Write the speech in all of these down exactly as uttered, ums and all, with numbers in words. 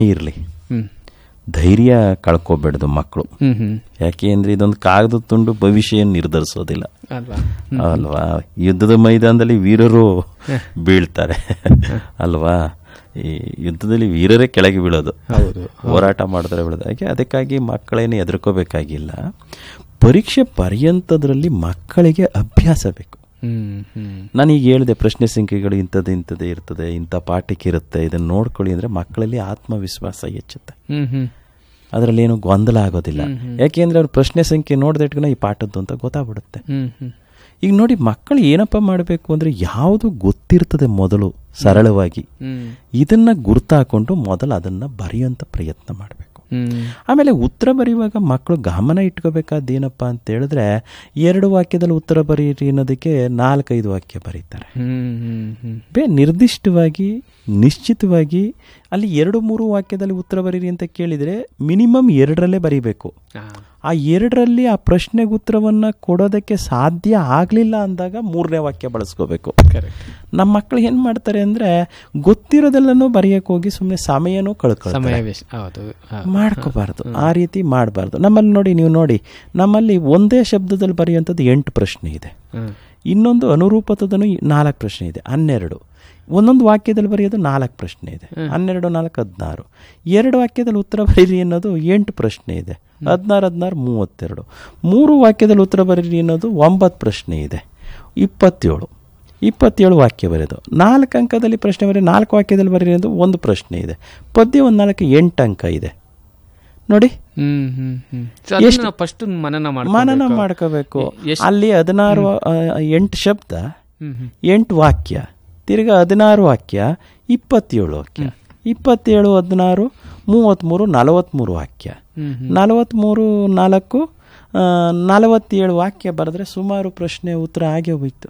ಇರಲಿ, ಧೈರ್ಯ ಕಳ್ಕೊಬೇಡ್ದು ಮಕ್ಕಳು. ಯಾಕೆ ಅಂದ್ರೆ ಇದೊಂದು ಕಾಗದ ತುಂಡು ಭವಿಷ್ಯ ನಿರ್ಧರಿಸೋದಿಲ್ಲ ಅಲ್ವಾ. ಯುದ್ಧದ ಮೈದಾನದಲ್ಲಿ ವೀರರು ಬೀಳ್ತಾರೆ ಅಲ್ವಾ. ಈ ಯುದ್ಧದಲ್ಲಿ ವೀರರೇ ಕೆಳಗೆ ಬೀಳೋದು, ಹೋರಾಟ ಮಾಡಿದ್ರೆ ಬೀಳೋದು. ಹಾಗೆ ಅದಕ್ಕಾಗಿ ಮಕ್ಕಳೇನು ಹೆದರ್ಕೋಬೇಕಾಗಿಲ್ಲ. ಪರೀಕ್ಷೆ ಪರ್ಯಂತದ್ರಲ್ಲಿ ಮಕ್ಕಳಿಗೆ ಅಭ್ಯಾಸ ಬೇಕು. ನಾನೀಗ ಹೇಳಿದೆ ಪ್ರಶ್ನೆ ಸಂಖ್ಯೆಗಳು ಇಂಥದ್ದು ಇಂಥದ್ದೇ ಇರ್ತದೆ, ಇಂಥ ಪಾಠಕ್ಕೆ ಇರುತ್ತೆ, ಇದನ್ನು ನೋಡ್ಕೊಳ್ಳಿ ಅಂದರೆ ಮಕ್ಕಳಲ್ಲಿ ಆತ್ಮವಿಶ್ವಾಸ ಹೆಚ್ಚುತ್ತೆ. ಅದರಲ್ಲಿ ಏನು ಗೊಂದಲ ಆಗೋದಿಲ್ಲ. ಯಾಕೆಂದ್ರೆ ಅವ್ರು ಪ್ರಶ್ನೆ ಸಂಖ್ಯೆ ನೋಡಿದ ಇಟ್ಕೊಂಡು ಈ ಪಾಠದ್ದು ಅಂತ ಗೊತ್ತಾಗ್ಬಿಡುತ್ತೆ. ಈಗ ನೋಡಿ, ಮಕ್ಕಳು ಏನಪ್ಪ ಮಾಡಬೇಕು ಅಂದರೆ ಯಾವುದು ಗೊತ್ತಿರ್ತದೆ ಮೊದಲು ಸರಳವಾಗಿ ಇದನ್ನ ಗುರ್ತಾಕೊಂಡು ಮೊದಲು ಅದನ್ನ ಬರೆಯುವಂಥ ಪ್ರಯತ್ನ ಮಾಡಬೇಕು. ಆಮೇಲೆ ಉತ್ತರ ಬರೆಯುವಾಗ ಮಕ್ಕಳು ಗಮನ ಇಟ್ಕೋಬೇಕಾದ್ದೇನಪ್ಪ ಅಂತ ಹೇಳಿದ್ರೆ, ಎರಡು ವಾಕ್ಯದಲ್ಲಿ ಉತ್ತರ ಬರೀರಿ ಅನ್ನೋದಕ್ಕೆ ನಾಲ್ಕೈದು ವಾಕ್ಯ ಬರೀತಾರೆ. ಬೇ ನಿರ್ದಿಷ್ಟವಾಗಿ ನಿಶ್ಚಿತವಾಗಿ ಅಲ್ಲಿ ಎರಡು ಮೂರು ವಾಕ್ಯದಲ್ಲಿ ಉತ್ತರ ಬರೀರಿ ಅಂತ ಕೇಳಿದರೆ ಮಿನಿಮಮ್ ಎರಡರಲ್ಲೇ ಬರೀಬೇಕು. ಆ ಎರಡರಲ್ಲಿ ಆ ಪ್ರಶ್ನೆಗೆ ಉತ್ತರವನ್ನು ಕೊಡೋದಕ್ಕೆ ಸಾಧ್ಯ ಆಗಲಿಲ್ಲ ಅಂದಾಗ ಮೂರನೇ ವಾಕ್ಯ ಬಳಸ್ಕೋಬೇಕು. ನಮ್ಮ ಮಕ್ಕಳು ಏನು ಮಾಡ್ತಾರೆ ಅಂದರೆ, ಗೊತ್ತಿರೋದೆಲ್ಲನೂ ಬರೆಯೋಕೆ ಹೋಗಿ ಸುಮ್ಮನೆ ಸಮಯನೂ ಕಳ್ಕೊಳ್ತಾರೆ. ಮಾಡ್ಕೋಬಾರ್ದು, ಆ ರೀತಿ ಮಾಡಬಾರ್ದು. ನಮ್ಮಲ್ಲಿ ನೋಡಿ, ನೀವು ನೋಡಿ, ನಮ್ಮಲ್ಲಿ ಒಂದೇ ಶಬ್ದದಲ್ಲಿ ಬರೆಯುವಂಥದ್ದು ಎಂಟು ಪ್ರಶ್ನೆ ಇದೆ, ಇನ್ನೊಂದು ಅನುರೂಪತದನು ನಾಲ್ಕು ಪ್ರಶ್ನೆ ಇದೆ, ಹನ್ನೆರಡು. ಒಂದೊಂದು ವಾಕ್ಯದಲ್ಲಿ ಬರೆಯೋದು ನಾಲ್ಕು ಪ್ರಶ್ನೆ ಇದೆ, ಹನ್ನೆರಡು ನಾಲ್ಕು ಹದಿನಾರು. ಎರಡು ವಾಕ್ಯದಲ್ಲಿ ಉತ್ತರ ಬರೀರಿ ಅನ್ನೋದು ಎಂಟು ಪ್ರಶ್ನೆ ಇದೆ, ಹದಿನಾರು ಹದಿನಾರು ಮೂವತ್ತೆರಡು. ಮೂರು ವಾಕ್ಯದಲ್ಲಿ ಉತ್ತರ ಬರೀರಿ ಅನ್ನೋದು ಒಂಬತ್ತು ಪ್ರಶ್ನೆ ಇದೆ, ಇಪ್ಪತ್ತೇಳು. ಇಪ್ಪತ್ತೇಳು ವಾಕ್ಯ ಬರೆಯೋದು. ನಾಲ್ಕು ಅಂಕದಲ್ಲಿ ಪ್ರಶ್ನೆ ಬರೀ ನಾಲ್ಕು ವಾಕ್ಯದಲ್ಲಿ ಬರೀರಿ ಅನ್ನೋದು ಒಂದು ಪ್ರಶ್ನೆ ಇದೆ. ಪದ್ಯ ಒಂದು ನಾಲ್ಕು ಎಂಟು ಅಂಕ ಇದೆ ನೋಡಿ. ಮನನ ಮಾಡ್ಕೋಬೇಕು. ಅಲ್ಲಿ ಹದಿನಾರು ಎಂಟು ಶಬ್ದ, ಎಂಟು ವಾಕ್ಯ, ತಿರ್ಗಾ ಹದಿನಾರು ವಾಕ್ಯ, ಇಪ್ಪತ್ತೇಳು ವಾಕ್ಯ, ಇಪ್ಪತ್ತೇಳು ಹದಿನಾರು ಮೂವತ್ತ್ಮೂರು, ನಲವತ್ತ್ಮೂರು ವಾಕ್ಯ, ನಲವತ್ತ್ಮೂರು ನಾಲ್ಕು ನಲವತ್ತೇಳು ವಾಕ್ಯ ಬರೆದ್ರೆ ಸುಮಾರು ಪ್ರಶ್ನೆ ಉತ್ತರ ಆಗೇ ಹೋಯ್ತು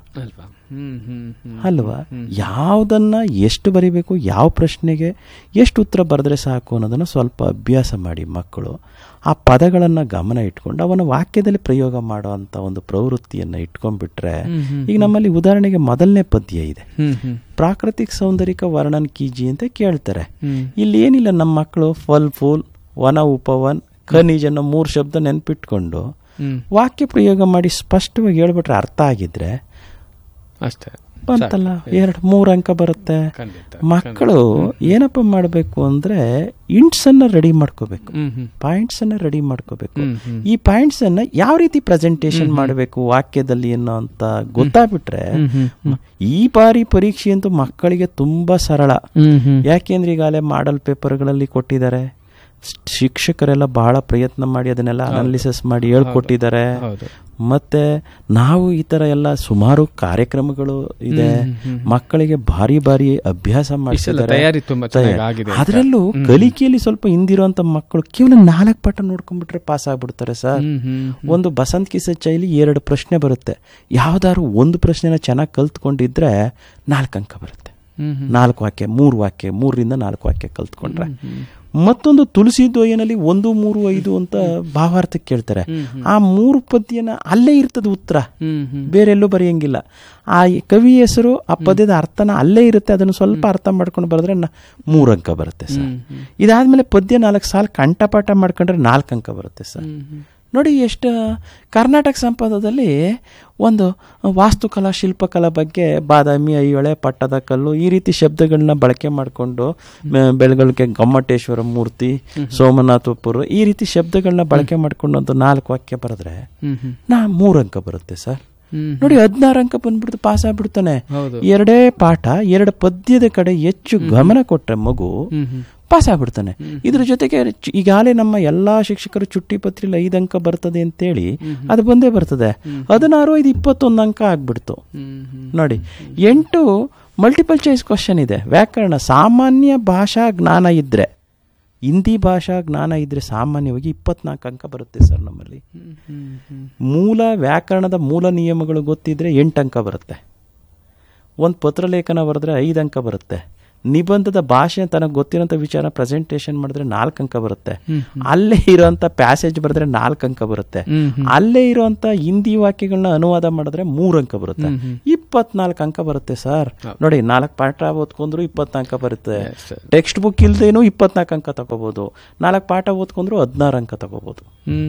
ಅಲ್ವಾ. ಯಾವುದನ್ನ ಎಷ್ಟು ಬರಿಬೇಕು, ಯಾವ ಪ್ರಶ್ನೆಗೆ ಎಷ್ಟು ಉತ್ತರ ಬರೆದ್ರೆ ಸಾಕು ಅನ್ನೋದನ್ನು ಸ್ವಲ್ಪ ಅಭ್ಯಾಸ ಮಾಡಿ ಮಕ್ಕಳು. ಆ ಪದಗಳನ್ನು ಗಮನ ಇಟ್ಕೊಂಡು ಅವನ ವಾಕ್ಯದಲ್ಲಿ ಪ್ರಯೋಗ ಮಾಡೋ ಅಂಥ ಒಂದು ಪ್ರವೃತ್ತಿಯನ್ನು ಇಟ್ಕೊಂಡ್ಬಿಟ್ರೆ, ಈಗ ನಮ್ಮಲ್ಲಿ ಉದಾಹರಣೆಗೆ ಮೊದಲನೇ ಪದ್ಯ ಇದೆ, ಪ್ರಾಕೃತಿಕ ಸೌಂದರ್ಯಕ ವರ್ಣನ್ ಕೀಜಿ ಅಂತ ಕೇಳ್ತಾರೆ. ಇಲ್ಲಿ ಏನಿಲ್ಲ, ನಮ್ಮ ಮಕ್ಕಳು ಫಲ್ ಫೂಲ್, ವನ ಉಪವನ್, ಖನಿಜ್ ಅನ್ನೋ ಮೂರು ಶಬ್ದ ನೆನ್ಪಿಟ್ಕೊಂಡು ವಾಕ್ಯ ಪ್ರಯೋಗ ಮಾಡಿ ಸ್ಪಷ್ಟವಾಗಿ ಹೇಳ್ಬಿಟ್ರೆ, ಅರ್ಥ ಆಗಿದ್ರೆ ಅಷ್ಟೇ ಬಂತಲ್ಲ, ಎರಡು ಮೂರು ಅಂಕ ಬರುತ್ತೆ. ಮಕ್ಕಳು ಏನಪ್ಪ ಮಾಡಬೇಕು ಅಂದ್ರೆ, ಇಂಟ್ಸ್ ಅನ್ನ ರೆಡಿ ಮಾಡ್ಕೋಬೇಕು, ಪಾಯಿಂಟ್ಸ್ ಅನ್ನ ರೆಡಿ ಮಾಡ್ಕೋಬೇಕು. ಈ ಪಾಯಿಂಟ್ಸ್ ಅನ್ನ ಯಾವ ರೀತಿ ಪ್ರೆಸೆಂಟೇಶನ್ ಮಾಡಬೇಕು ವಾಕ್ಯದಲ್ಲಿ ಅನ್ನೋ ಅಂತ ಗೊತ್ತಾಗ್ಬಿಟ್ರೆ, ಈ ಬಾರಿ ಪರೀಕ್ಷೆ ಅಂತೂ ಮಕ್ಕಳಿಗೆ ತುಂಬಾ ಸರಳ. ಯಾಕೆಂದ್ರೆ ಈಗಾಗಲೇ ಮಾಡಲ್ ಪೇಪರ್ಗಳಲ್ಲಿ ಕೊಟ್ಟಿದ್ದಾರೆ, ಶಿಕ್ಷಕರೆಲ್ಲ ಬಹಳ ಪ್ರಯತ್ನ ಮಾಡಿ ಅದನ್ನೆಲ್ಲ ಅನಾಲಿಸಿಸ್ ಮಾಡಿ ಹೇಳ್ಕೊಟ್ಟಿದ್ದಾರೆ. ಮತ್ತೆ ನಾವು ಈ ತರ ಎಲ್ಲ ಸುಮಾರು ಕಾರ್ಯಕ್ರಮಗಳು ಇದೆ, ಮಕ್ಕಳಿಗೆ ಭಾರಿ ಭಾರಿ ಅಭ್ಯಾಸ ಮಾಡಿಸಿದ್ದಾರೆ. ಅದರಲ್ಲೂ ಕಲಿಕೆಯಲ್ಲಿ ಸ್ವಲ್ಪ ಹಿಂದಿರುವಂತ ಮಕ್ಕಳು ಕೇವಲ ನಾಲ್ಕು ಪಾಠ ನೋಡ್ಕೊಂಡ್ಬಿಟ್ರೆ ಪಾಸ್ ಆಗ್ಬಿಡ್ತಾರೆ ಸರ್. ಒಂದು ಬಸಂತ್ ಕಿಸ ಚೈಲಿ ಎರಡು ಪ್ರಶ್ನೆ ಬರುತ್ತೆ, ಯಾವ್ದಾದ್ರು ಒಂದು ಪ್ರಶ್ನೆನ ಚೆನ್ನಾಗಿ ಕಲ್ತ್ಕೊಂಡಿದ್ರೆ ನಾಲ್ಕು ಅಂಕ ಬರುತ್ತೆ. ನಾಲ್ಕು ವಾಕ್ಯ, ಮೂರು ವಾಕ್ಯ, ಮೂರರಿಂದ ನಾಲ್ಕು ವಾಕ್ಯ ಕಲ್ತ್ಕೊಂಡ್ರೆ. ಮತ್ತೊಂದು ತುಳಸಿ ದ್ವಯನಲ್ಲಿ ಒಂದು ಮೂರು ಐದು ಅಂತ ಭಾವಾರ್ಥಕ್ಕೆ ಕೇಳ್ತಾರೆ. ಆ ಮೂರು ಪದ್ಯನ ಅಲ್ಲೇ ಇರ್ತದೆ ಉತ್ತರ, ಬೇರೆಲ್ಲೂ ಬರೆಯಂಗಿಲ್ಲ. ಆ ಕವಿ ಹೆಸರು, ಆ ಪದ್ಯದ ಅರ್ಥನ ಅಲ್ಲೇ ಇರುತ್ತೆ, ಅದನ್ನು ಸ್ವಲ್ಪ ಅರ್ಥ ಮಾಡ್ಕೊಂಡು ಬರೆದ್ರೆ ಮೂರು ಅಂಕ ಬರುತ್ತೆ ಸರ್. ಇದಾದ್ಮೇಲೆ ಪದ್ಯ ನಾಲ್ಕು ಸಾಲ ಕಂಠಪಾಠ ಮಾಡ್ಕೊಂಡ್ರೆ ನಾಲ್ಕು ಅಂಕ ಬರುತ್ತೆ ಸರ್. ನೋಡಿ ಎಷ್ಟು. ಕರ್ನಾಟಕ ಸಂಪದದಲ್ಲಿ ಒಂದು ವಾಸ್ತುಕಲಾ ಶಿಲ್ಪಕಲಾ ಬಗ್ಗೆ ಬಾದಾಮಿ, ಐಹೊಳೆ, ಪಟ್ಟದ ಕಲ್ಲು ಈ ರೀತಿ ಶಬ್ದಗಳನ್ನ ಬಳಕೆ ಮಾಡಿಕೊಂಡು, ಬೆಳಗಳಿಗೆ ಗೊಮ್ಮಟೇಶ್ವರ ಮೂರ್ತಿ, ಸೋಮನಾಥಪುರ ಈ ರೀತಿ ಶಬ್ದಗಳನ್ನ ಬಳಕೆ ಮಾಡ್ಕೊಂಡು ಒಂದು ನಾಲ್ಕು ವಾಕ್ಯ ಬರೆದ್ರೆ ನಾ ಮೂರು ಅಂಕ ಬರುತ್ತೆ ಸರ್. ನೋಡಿ, ಹದಿನಾರು ಅಂಕ ಬಂದ್ಬಿಡ್ತು, ಪಾಸ್ ಆಗ್ಬಿಡ್ತಾನೆ. ಎರಡೇ ಪಾಠ, ಎರಡು ಪದ್ಯದ ಕಡೆ ಹೆಚ್ಚು ಗಮನ ಕೊಟ್ರೆ ಮಗು ಪಾಸ್ ಆಗ್ಬಿಡ್ತಾನೆ. ಇದ್ರ ಜೊತೆಗೆ ಈಗಾಗಲೇ ನಮ್ಮ ಎಲ್ಲಾ ಶಿಕ್ಷಕರು ಚುಟ್ಟಿ ಪತ್ರಿಲಿ ಐದು ಅಂಕ ಬರ್ತದೆ ಅಂತೇಳಿ ಅದು ಬಂದೇ ಬರ್ತದೆ. ಹದಿನಾರು ಐದು ಇಪ್ಪತ್ತೊಂದು ಅಂಕ ಆಗ್ಬಿಡ್ತು ನೋಡಿ. ಎಂಟು ಮಲ್ಟಿಪಲ್ ಚಾಯ್ಸ್ ಕ್ವಶನ್ ಇದೆ. ವ್ಯಾಕರಣ, ಸಾಮಾನ್ಯ ಭಾಷಾ ಜ್ಞಾನ ಇದ್ರೆ, ಹಿಂದಿ ಭಾಷಾ ಜ್ಞಾನ ಇದ್ರೆ ಸಾಮಾನ್ಯವಾಗಿ ಇಪ್ಪತ್ನಾಲ್ಕು ಅಂಕ ಬರುತ್ತೆ ಸರ್ ನಮ್ಮಲ್ಲಿ. ಮೂಲ ವ್ಯಾಕರಣದ ಮೂಲ ನಿಯಮಗಳು ಗೊತ್ತಿದ್ರೆ ಎಂಟು ಅಂಕ ಬರುತ್ತೆ. ಒಂದು ಪತ್ರಲೇಖನ ಬರೆದ್ರೆ ಐದು ಅಂಕ ಬರುತ್ತೆ. ನಿಬಂಧದ ಭಾಷೆ ತನಗೆ ಗೊತ್ತಿರೋಂಥ ವಿಚಾರ ಪ್ರೆಸೆಂಟೇಷನ್ ಮಾಡಿದ್ರೆ ನಾಲ್ಕು ಅಂಕ ಬರುತ್ತೆ. ಅಲ್ಲೇ ಇರೋಂಥ ಪ್ಯಾಸೇಜ್ ಬರೆದ್ರೆ ನಾಲ್ಕು ಅಂಕ ಬರುತ್ತೆ. ಅಲ್ಲೇ ಇರೋಂಥ ಹಿಂದಿ ವಾಕ್ಯಗಳನ್ನ ಅನುವಾದ ಮಾಡಿದ್ರೆ ಮೂರು ಅಂಕ ಬರುತ್ತೆ. ಇಪ್ಪತ್ನಾಲ್ಕು ಅಂಕ ಬರುತ್ತೆ ಸರ್. ನೋಡಿ, ನಾಲ್ಕು ಪಾಠ ಓದ್ಕೊಂಡ್ರು ಇಪ್ಪತ್ನಾಲ್ಕು ಅಂಕ ಬರುತ್ತೆ. ಟೆಕ್ಸ್ಟ್ ಬುಕ್ ಇಲ್ದೇನು ಇಪ್ಪತ್ನಾಲ್ಕು ಅಂಕ ತಗೋಬಹುದು. ನಾಲ್ಕು ಪಾಠ ಓದ್ಕೊಂಡ್ರು ಹದಿನಾರು ಅಂಕ ತಗೋಬಹುದು.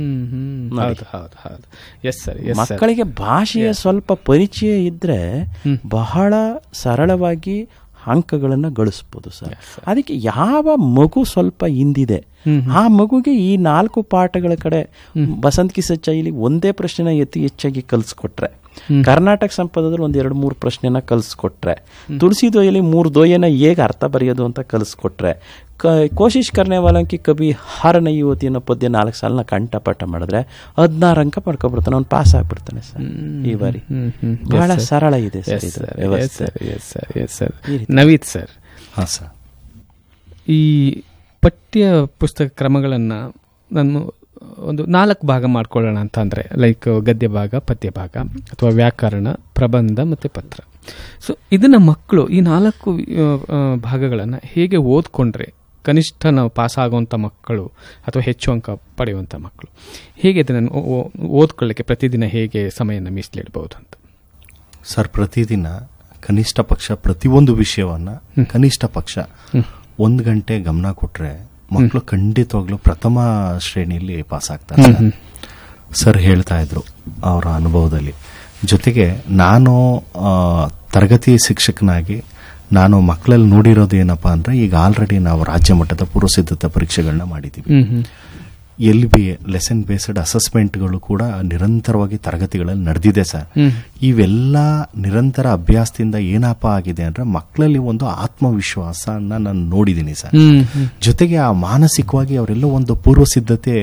ಮಕ್ಕಳಿಗೆ ಭಾಷೆಯ ಸ್ವಲ್ಪ ಪರಿಚಯ ಇದ್ರೆ ಬಹಳ ಸರಳವಾಗಿ ಅಂಕಗಳನ್ನು ಗಳಿಸ್ಬೋದು ಸರ್. ಅದಕ್ಕೆ ಯಾವ ಮಗು ಸ್ವಲ್ಪ ಹಿಂದಿದೆ ಆ ಮಗುಗೆ ಈ ನಾಲ್ಕು ಪಾಠಗಳ ಕಡೆ ಬಸಂತ್ ಕಿ ಸಚ್ಚಾಯಿಲಿ ಒಂದೇ ಪ್ರಶ್ನೆನ ಎತ್ತಿ ಹೆಚ್ಚಾಗಿ ಕಲಿಸ್ಕೊಟ್ರೆ, ಕರ್ನಾಟಕ ಸಂಪದದಲ್ಲಿ ಒಂದ್ ಎರಡು ಮೂರು ಪ್ರಶ್ನೆನ ಕಲಿಸ್ಕೊಟ್ರೆ, ತುಳಸಿ ದೋಯಲ್ಲಿ ಮೂರು ದೋಯನ ಹೇಗೆ ಅರ್ಥ ಬರೆಯೋದು ಅಂತ ಕಲಿಸ್ಕೊಟ್ರೆ, ಕೋಶಿಶ್ ಕರ್ನೆ ವಾಲಂಕಿ ಕಬಿ ಹಾರ ನೈ ಹೋತಿ ಅನ್ನೋ ಪದ್ಯ ನಾಲ್ಕು ಸಾಲನ ಕಂಠಪಾಠ ಮಾಡಿದ್ರೆ ಹದಿನಾರು ಅಂಕ ಪಡ್ಕೊಬಿಡ್ತಾನೆ, ಅವ್ನು ಪಾಸ್ ಆಗ್ಬಿಡ್ತಾನೆ ಸರ್. ಈ ಬಾರಿ ಬಹಳ ಸರಳ ಇದೆ ಸರ್ ಇದು ವ್ಯವಸ್ಥೆ. ನವೀತ್ ಸರ್, ಹಾಂ ಸರ್, ಈ ಪಠ್ಯ ಪುಸ್ತಕ ಕ್ರಮಗಳನ್ನು ನಾನು ಒಂದು ನಾಲ್ಕು ಭಾಗ ಮಾಡ್ಕೊಳ್ಳೋಣ ಅಂತ ಅಂದರೆ, ಲೈಕ್ ಗದ್ಯ ಭಾಗ, ಪದ್ಯ ಭಾಗ, ಅಥವಾ ವ್ಯಾಕರಣ, ಪ್ರಬಂಧ ಮತ್ತು ಪತ್ರ. ಸೊ ಇದನ್ನು ಮಕ್ಕಳು ಈ ನಾಲ್ಕು ಭಾಗಗಳನ್ನು ಹೇಗೆ ಓದ್ಕೊಂಡ್ರೆ ಕನಿಷ್ಠ ನಾವು ಪಾಸ್ ಆಗುವಂಥ ಮಕ್ಕಳು ಅಥವಾ ಹೆಚ್ಚು ಅಂಕ ಪಡೆಯುವಂಥ ಮಕ್ಕಳು ಹೇಗೆ ಇದನ್ನು ಓದ್ಕೊಳ್ಳಿಕ್ಕೆ ಪ್ರತಿದಿನ ಹೇಗೆ ಸಮಯನ ಮೀಸಲಿಡ್ಬೋದು ಅಂತ? ಸರ್, ಪ್ರತಿದಿನ ಕನಿಷ್ಠ ಪಕ್ಷ ಪ್ರತಿಯೊಂದು ವಿಷಯವನ್ನು ಕನಿಷ್ಠ ಪಕ್ಷ ಒಂದು ಗಂಟೆ ಗಮನ ಕೊಟ್ಟರೆ ಮಕ್ಕಳು ಖಂಡಿತವಾಗ್ಲೂ ಪ್ರಥಮ ಶ್ರೇಣಿಯಲ್ಲಿ ಪಾಸ್ ಆಗ್ತಾರೆ. ಸರ್ ಹೇಳ್ತಾ ಇದ್ರು ಅವರ ಅನುಭವದಲ್ಲಿ. ಜೊತೆಗೆ ನಾನು ತರಗತಿ ಶಿಕ್ಷಕನಾಗಿ ನಾನು ಮಕ್ಕಳಲ್ಲಿ ನೋಡಿರೋದು ಏನಪ್ಪಾ ಅಂದ್ರೆ, ಈಗ ಆಲ್ರೆಡಿ ನಾವು ರಾಜ್ಯ ಮಟ್ಟದ ಪೂರ್ವ ಸಿದ್ಧತಾ ಪರೀಕ್ಷೆಗಳನ್ನ ಮಾಡಿದ್ದೀವಿ. L B A lesson based ಅಸೆಸ್ಮೆಂಟ್ಗಳು ಕೂಡ ನಿರಂತರವಾಗಿ ತರಗತಿಗಳಲ್ಲಿ ನಡೆದಿದೆ ಸರ್. ಇವೆಲ್ಲ ನಿರಂತರ ಅಭ್ಯಾಸದಿಂದ ಏನಪ್ಪ ಆಗಿದೆ ಅಂದ್ರೆ ಮಕ್ಕಳಲ್ಲಿ ಒಂದು ಆತ್ಮವಿಶ್ವಾಸನ ನಾನು ನೋಡಿದ್ದೀನಿ ಸರ್. ಜೊತೆಗೆ ಆ ಮಾನಸಿಕವಾಗಿ ಅವರೆಲ್ಲ ಒಂದು ಪೂರ್ವ ಸಿದ್ಧತೆ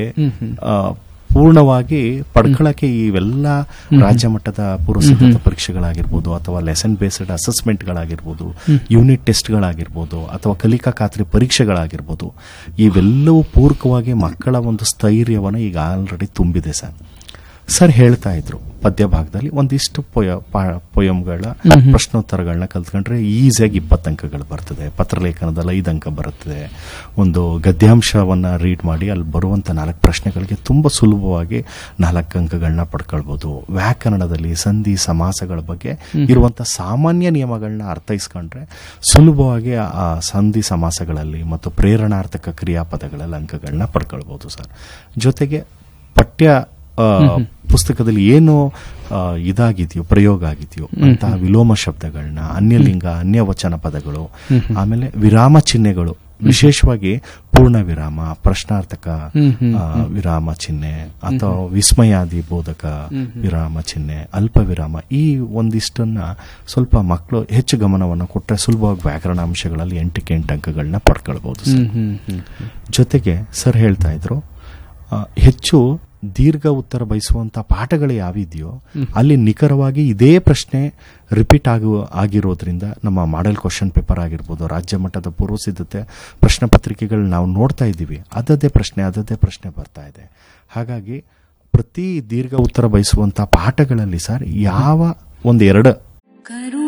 ಪೂರ್ಣವಾಗಿ ಪಡ್ಕೊಳ್ಳಕ್ಕೆ ಇವೆಲ್ಲ ರಾಜ್ಯ ಮಟ್ಟದ ಪೂರ್ವ ಸಿದ್ಧತಾ ಪರೀಕ್ಷೆಗಳಾಗಿರ್ಬೋದು, ಅಥವಾ ಲೆಸನ್ ಬೇಸ್ಡ್ ಅಸೆಸ್ಮೆಂಟ್ಗಳಾಗಿರ್ಬೋದು, ಯೂನಿಟ್ ಟೆಸ್ಟ್ಗಳಾಗಿರ್ಬೋದು, ಅಥವಾ ಕಲಿಕಾ ಖಾತ್ರಿ ಪರೀಕ್ಷೆಗಳಾಗಿರ್ಬೋದು, ಇವೆಲ್ಲವೂ ಪೂರಕವಾಗಿ ಮಕ್ಕಳ ಒಂದು ಸ್ಥೈರ್ಯವನ್ನು ಈಗ ಆಲ್ರೆಡಿ ತುಂಬಿದೆ ಸರ್. ಸರ್ ಹೇಳ್ತಾ ಇದ್ರು ಪದ್ಯ ಭಾಗದಲ್ಲಿ ಒಂದಿಷ್ಟು ಪೊಯ ಪೊಯಮ್ಗಳ ಪ್ರಶ್ನೋತ್ತರಗಳನ್ನ ಕಲ್ತ್ಕೊಂಡ್ರೆ ಈಸಿಯಾಗಿ ಇಪ್ಪತ್ತು ಅಂಕಗಳು ಬರ್ತದೆ. ಪತ್ರಲೇಖನದಲ್ಲಿ ಐದು ಅಂಕ ಬರುತ್ತದೆ. ಒಂದು ಗದ್ಯಾಂಶವನ್ನ ರೀಡ್ ಮಾಡಿ ಅಲ್ಲಿ ಬರುವಂತ ನಾಲ್ಕು ಪ್ರಶ್ನೆಗಳಿಗೆ ತುಂಬಾ ಸುಲಭವಾಗಿ ನಾಲ್ಕು ಅಂಕಗಳನ್ನ ಪಡ್ಕೊಳ್ಬಹುದು. ವ್ಯಾಕರಣದಲ್ಲಿ ಸಂಧಿ ಸಮಾಸಗಳ ಬಗ್ಗೆ ಇರುವಂತ ಸಾಮಾನ್ಯ ನಿಯಮಗಳನ್ನ ಅರ್ಥೈಸ್ಕೊಂಡ್ರೆ ಸುಲಭವಾಗಿ ಆ ಸಂಧಿ ಸಮಾಸಗಳಲ್ಲಿ ಮತ್ತು ಪ್ರೇರಣಾರ್ಥಕ ಕ್ರಿಯಾಪದಗಳಲ್ಲಿ ಅಂಕಗಳನ್ನ ಪಡ್ಕೊಳ್ಬಹುದು ಸರ್. ಜೊತೆಗೆ ಪಠ್ಯ ಪುಸ್ತಕದಲ್ಲಿ ಏನು ಇದಾಗಿದೆಯೋ ಪ್ರಯೋಗ ಆಗಿದೆಯೋ ಅಂತಹ ವಿಲೋಮ ಶಬ್ದಗಳನ್ನ, ಅನ್ಯಲಿಂಗ ಅನ್ಯವಚನ ಪದಗಳು, ಆಮೇಲೆ ವಿರಾಮ ಚಿಹ್ನೆಗಳು, ವಿಶೇಷವಾಗಿ ಪೂರ್ಣ ವಿರಾಮ, ಪ್ರಶ್ನಾರ್ಥಕ ವಿರಾಮ ಚಿಹ್ನೆ ಅಥವಾ ವಿಸ್ಮಯಾದಿ ಬೋಧಕ ವಿರಾಮ ಚಿಹ್ನೆ, ಅಲ್ಪ ವಿರಾಮ, ಈ ಒಂದಿಷ್ಟನ್ನ ಸ್ವಲ್ಪ ಮಕ್ಕಳು ಹೆಚ್ಚು ಗಮನವನ್ನು ಕೊಟ್ಟರೆ ಸುಲಭವಾಗಿ ವ್ಯಾಕರಣ ಅಂಶಗಳಲ್ಲಿ ಎಂಟಕ್ಕೆ ಎಂಟು ಅಂಕಗಳನ್ನ ಪಡ್ಕೊಳ್ಬಹುದು. ಜೊತೆಗೆ ಸರ್ ಹೇಳ್ತಾ ಇದ್ರು ಹೆಚ್ಚು ದೀರ್ಘ ಉತ್ತರ ಬಯಸುವಂತ ಪಾಠಗಳು ಯಾವಿದೆಯೋ ಅಲ್ಲಿ ನಿಖರವಾಗಿ ಇದೇ ಪ್ರಶ್ನೆ ರಿಪೀಟ್ ಆಗುವ ಆಗಿರೋದ್ರಿಂದ ನಮ್ಮ ಮಾಡೆಲ್ ಕ್ವಶನ್ ಪೇಪರ್ ಆಗಿರ್ಬೋದು, ರಾಜ್ಯ ಮಟ್ಟದ ಪೂರ್ವ ಸಿದ್ಧತೆ ಪ್ರಶ್ನೆ ಪತ್ರಿಕೆಗಳು ನಾವು ನೋಡ್ತಾ ಇದ್ದೀವಿ, ಅದದೇ ಪ್ರಶ್ನೆ ಅದದೇ ಪ್ರಶ್ನೆ ಬರ್ತಾ ಇದೆ. ಹಾಗಾಗಿ ಪ್ರತಿ ದೀರ್ಘ ಉತ್ತರ ಬಯಸುವಂತ ಪಾಠಗಳಲ್ಲಿ ಸರ್ ಯಾವ ಒಂದೆರಡು